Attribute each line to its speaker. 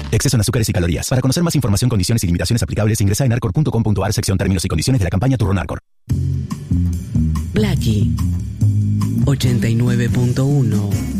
Speaker 1: Exceso en azúcares y calorías. Para conocer más información, condiciones y limitaciones aplicables, ingresa en narcor.com.ar, sección términos y condiciones de la campaña Turro Narcor.
Speaker 2: Blackie 89.1